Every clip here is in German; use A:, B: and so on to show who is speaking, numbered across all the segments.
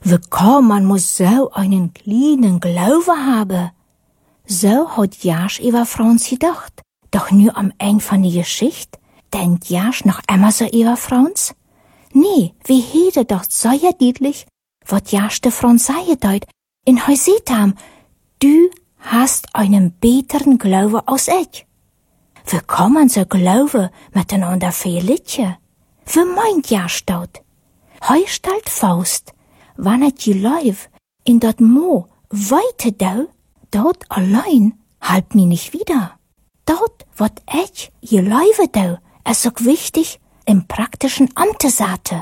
A: Wie kann man muss so einen kleinen Glaube haben? So hat Jasch über Franz gedacht. Doch nur am Ende von der Geschichte denkt Jasch noch immer so über Franz? Nee, wie hätte doch sehr deutlich, was Jasch de Franz sagen deut, in Heusetam, du hast einen besseren Glaube als ich. Wie kann man so Glaube miteinander verlieren? Wie meint Jasch dort? Heu stellt Faust, wann et je läuft, in dat Mo weite dau, dort allein halt mi nicht wieder. Dort, wat ich je läufe dau, es auch wichtig im praktischen Amtesate.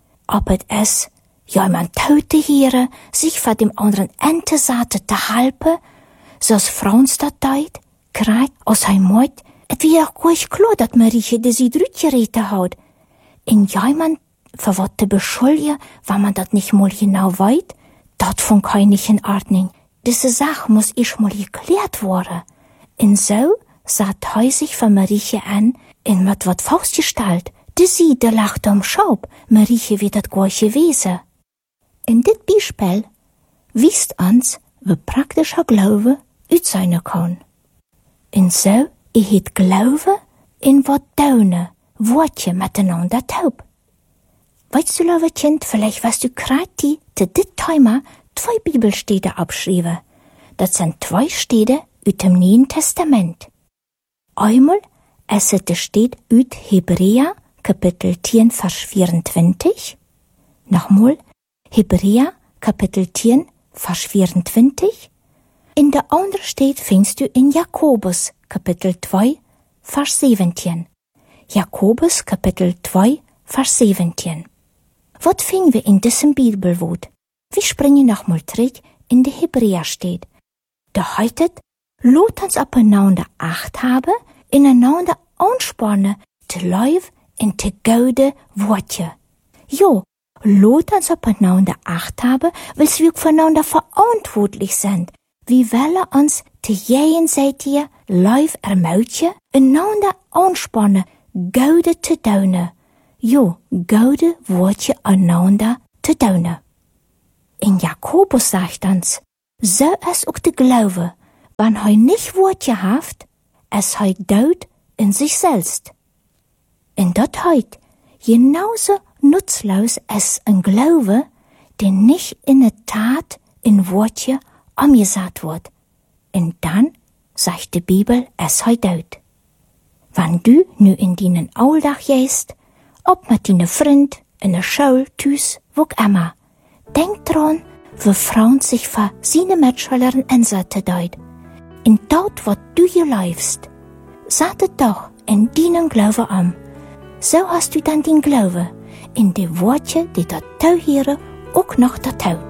A: Ob es jemand tote Hiere sich vor dem anderen Entesate te halpe, so's Franz dat deut, kriegt aus heim Mord, et wie auch gut klar, dat Marieche de sie drütgerete haut. In jemand für wat te beschuldigen, wenn man dat nicht mal genau weit, dat von kein nicht in Ordnung. Diese Sache muss ich mal geklärt worden. Und so saht heu sich für Marieche an, in mit wat faustgestalt. Sie, der lacht am Schaub, Marieche wird dat gleiche Wesen. In dit Beispiel wisst uns, wie praktischer Glaube ut sein kann. Und so, ich het Glaube in wat daune, Wortje miteinander taub. Weißt du, liebe Kind, vielleicht weißt du grad die, zu dit Thema 2 Bibelstede abschrieben. Das sind 2 Stede ut dem Neuen Testament. Einmal, es steht ut Hebräer, Kapitel 10, Vers 24. Nochmal, Hebräer, Kapitel 10, Vers 24. In der andere steht findest du in Jakobus, Kapitel 2, Vers 17. Jakobus, Kapitel 2, Vers 17. Was finden wir in diesem Bibelwort? Wir springen nochmal zurück in die Hebräer steht. Da heißt, lot uns aufeinander Acht haben, ineinander anspannen, te Leib in te gode Wortje. Jo, lot uns aufeinander Acht haben, weil wir voneinander verantwortlich sind. Wir wollen uns te jenseitige Leib ermuitigen, einander anspannen, gode te doen. Jo, gode Wortje einander te doen. In Jakobus sagt uns, so es auch de Glaube, wann heu nicht Wortje haft, es heu deut in sich selbst. In dat heut, genauso nutzlos es ein Glaube, den nicht in der Tat in Wortje angesagt wird. Und dann sagt die Bibel, es heu deut. Wann du nu in deinen Alltag gehst, ob mit deinen Freund, in der Schule, tüs, wo immer, denk dran, wie Frauen sich für seine Mitschülerin einsetzen deut. In dort, wo du hier läufst, sag es doch in deinen Glauben an. So hast du dann den Glauben in die Worte, die da tauhieren, auch noch da tau.